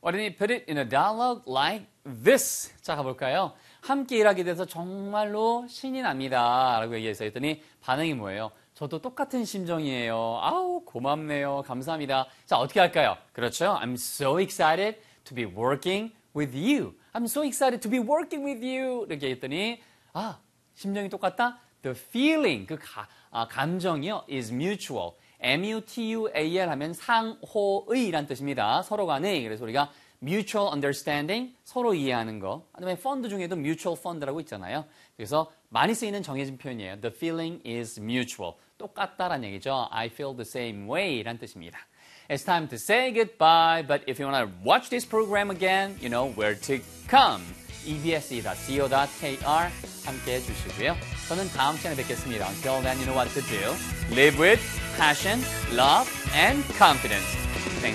Why don't you put it in a dialogue like this? 자, 가볼까요? 함께 일하게 돼서 정말로 신이 납니다. 라고 얘기했어요. 했더니 반응이 뭐예요? 저도 똑같은 심정이에요. 아우, 고맙네요. 감사합니다. 자, 어떻게 할까요? 그렇죠. I'm so excited to be working with you. I'm so excited to be working with you. 이렇게 했더니, 아, 심정이 똑같다? The feeling, 감정이요, is mutual. mutual 하면 상호의란 뜻입니다. 서로 간의. 그래서 우리가 mutual understanding, 서로 이해하는 거. 그다음에 펀드 중에도 mutual fund라고 있잖아요. 그래서 많이 쓰이는 정해진 표현이에요. The feeling is mutual. 똑같다라는 얘기죠. I feel the same way 란 뜻입니다. It's time to say goodbye, but if you want to watch this program again, you know where to come. ebs.co.kr 함께 해주시고요. 저는 다음 시간에 뵙겠습니다. Until then, you know what to do. Live with passion, love, and confidence.